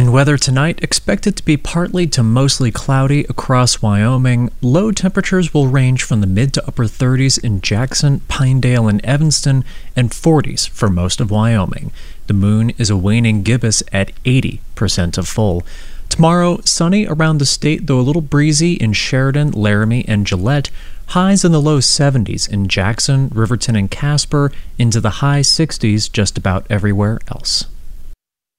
In weather tonight, expected to be partly to mostly cloudy across Wyoming. Low temperatures will range from the mid to upper 30s in Jackson, Pinedale, and Evanston, and 40s for most of Wyoming. The moon is a waning gibbous at 80% of full. Tomorrow, sunny around the state, though a little breezy in Sheridan, Laramie, and Gillette. Highs in the low 70s in Jackson, Riverton, and Casper, into the high 60s just about everywhere else.